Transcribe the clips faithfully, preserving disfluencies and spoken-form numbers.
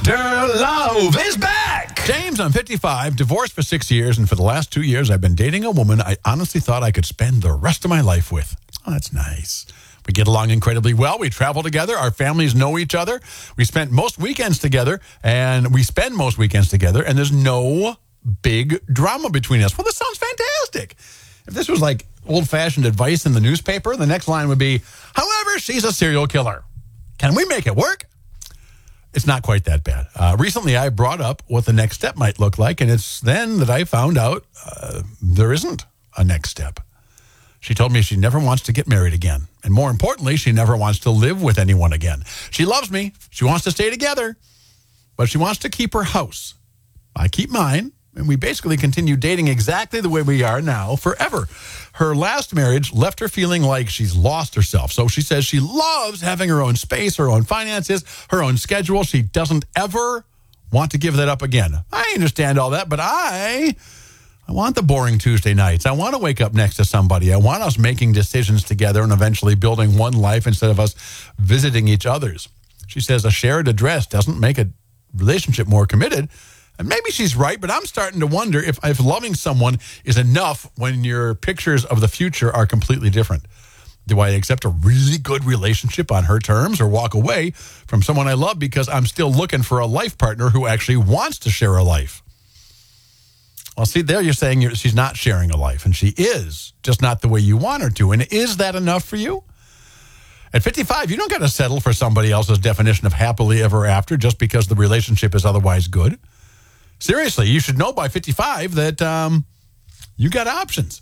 Doctor Love is back. James, I'm fifty-five, divorced for six years, and for the last two years, I've been dating a woman I honestly thought I could spend the rest of my life with. Oh, that's nice. We get along incredibly well. We travel together. Our families know each other. We spent most weekends together, and we spend most weekends together, and there's no big drama between us. Well, this sounds fantastic. If this was like old-fashioned advice in the newspaper, the next line would be, however, she's a serial killer. Can we make it work? It's not quite that bad. Uh, recently, I brought up what the next step might look like, and it's then that I found out uh, there isn't a next step. She told me she never wants to get married again. And more importantly, she never wants to live with anyone again. She loves me. She wants to stay together. But she wants to keep her house. I keep mine. And we basically continue dating exactly the way we are now forever. Her last marriage left her feeling like she's lost herself. So she says she loves having her own space, her own finances, her own schedule. She doesn't ever want to give that up again. I understand all that, but I... I want the boring Tuesday nights. I want to wake up next to somebody. I want us making decisions together and eventually building one life instead of us visiting each other's. She says a shared address doesn't make a relationship more committed. And maybe she's right, but I'm starting to wonder if, if loving someone is enough when your pictures of the future are completely different. Do I accept a really good relationship on her terms or walk away from someone I love because I'm still looking for a life partner who actually wants to share a life? Well, see, there you're saying you're, she's not sharing a life, and she is, just not the way you want her to. And is that enough for you? At fifty-five, you don't got to settle for somebody else's definition of happily ever after just because the relationship is otherwise good. Seriously, you should know by fifty-five that um, you got options.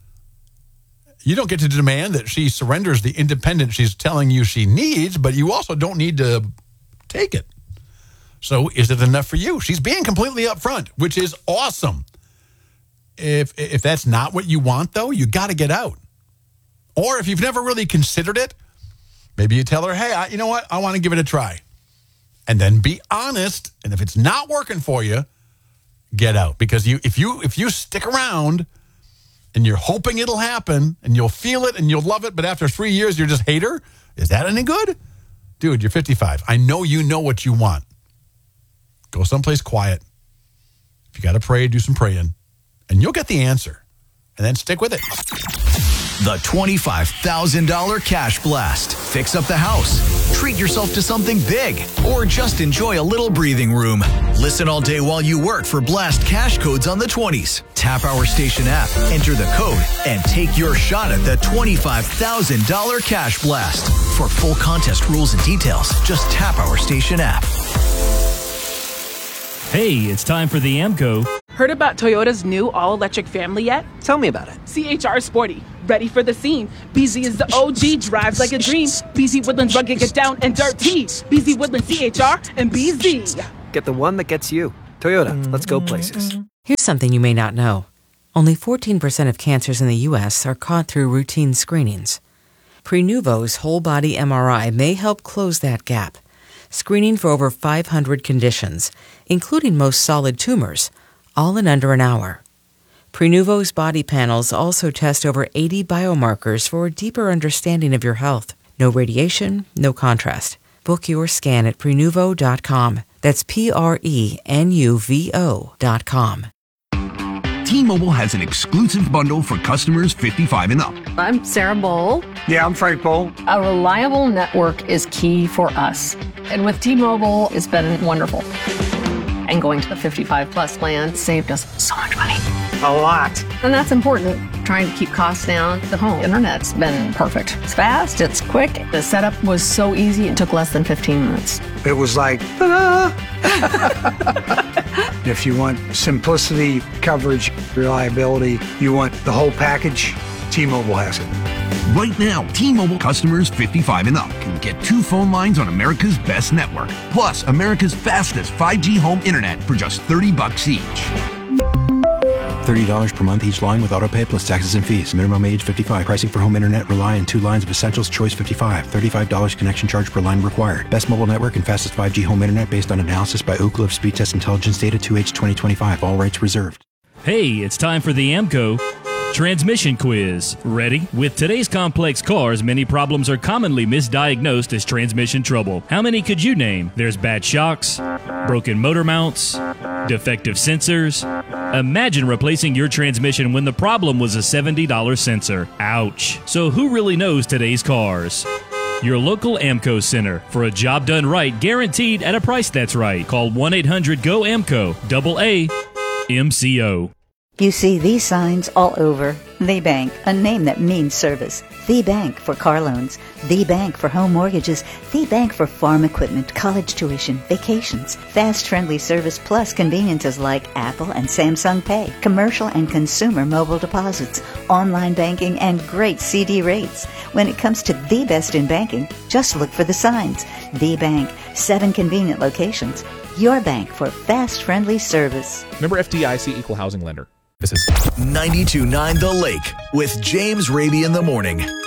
You don't get to demand that she surrenders the independence she's telling you she needs, but you also don't need to take it. So is it enough for you? She's being completely upfront, which is awesome. If if that's not what you want, though, you got to get out. Or if you've never really considered it, maybe you tell her, hey, I, you know what? I want to give it a try. And then be honest. And if it's not working for you, get out. Because you if you if you stick around and you're hoping it'll happen and you'll feel it and you'll love it, but after three years you're just hate her, is that any good? Dude, you're fifty-five. I know you know what you want. Go someplace quiet. If you got to pray, do some praying. And you'll get the answer. And then stick with it. The twenty-five thousand dollars Cash Blast. Fix up the house. Treat yourself to something big. Or just enjoy a little breathing room. Listen all day while you work for Blast Cash codes on the twenties. Tap our station app, enter the code, and take your shot at the twenty-five thousand dollars Cash Blast. For full contest rules and details, just tap our station app. Hey, it's time for the AMCO. Heard about Toyota's new all-electric family yet? Tell me about it. C H R Sporty, ready for the scene. B Z is the O G, drives like a dream. B Z Woodlands rugged, get down and dirty. B Z Woodlands C H R and B Z. Get the one that gets you. Toyota, let's go places. Here's something you may not know. Only fourteen percent of cancers in the U S are caught through routine screenings. Prenuvo's whole-body M R I may help close that gap. Screening for over five hundred conditions, including most solid tumors, all in under an hour. Prenuvo's body panels also test over eighty biomarkers for a deeper understanding of your health. No radiation, no contrast. Book your scan at Prenuvo dot com. That's P R E N U V O dot com. T-Mobile has an exclusive bundle for customers fifty-five and up. I'm Sarah Bowl. Yeah, I'm Frank Bowl. A reliable network is key for us. And with T-Mobile, it's been wonderful. And going to the fifty-five plus plan saved us so much money. A lot. And that's important. Trying to keep costs down. The home internet's been perfect. It's fast, it's quick. The setup was so easy, it took less than fifteen minutes. It was like, ta-da! If you want simplicity, coverage, reliability, you want the whole package, T-Mobile has it. Right now, T-Mobile customers fifty-five and up can get two phone lines on America's best network, plus America's fastest five G home internet for just thirty bucks each. thirty dollars per month each line with autopay plus taxes and fees. Minimum age fifty-five. Pricing for home internet rely on two lines of Essentials Choice fifty-five. thirty-five dollars connection charge per line required. Best mobile network and fastest five G home internet based on analysis by Ookla of Speed Test Intelligence Data two H twenty twenty-five. All rights reserved. Hey, it's time for the AMCO. Transmission quiz. Ready? With today's complex cars, many problems are commonly misdiagnosed as transmission trouble. How many could you name? There's bad shocks, broken motor mounts, defective sensors. Imagine replacing your transmission when the problem was a seventy dollars sensor. Ouch. So who really knows today's cars? Your local AMCO center. For a job done right, guaranteed at a price that's right. Call one eight hundred G O A M C O. Double A M C O. You see these signs all over. The Bank, a name that means service. The Bank for car loans. The Bank for home mortgages. The Bank for farm equipment, college tuition, vacations. Fast, friendly service plus conveniences like Apple and Samsung Pay. Commercial and consumer mobile deposits. Online banking and great C D rates. When it comes to the best in banking, just look for the signs. The Bank. Seven convenient locations. Your bank for fast, friendly service. Member F D I C Equal Housing Lender. This is ninety-two point nine The Lake with James Raby in the morning.